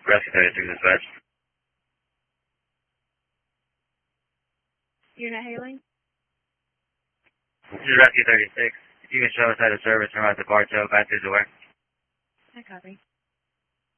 Rescue 36 dispatch. You're not hailing? This is Rescue 36. If you can show us how to service from out the Bartow, back to the door. I copy.